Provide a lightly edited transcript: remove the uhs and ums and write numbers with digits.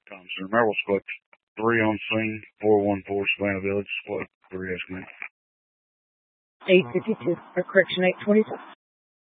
Center. Maryville Squad 3 on scene, 414 Savannah Village, Squad 3 estimate. 852, or correction, 824.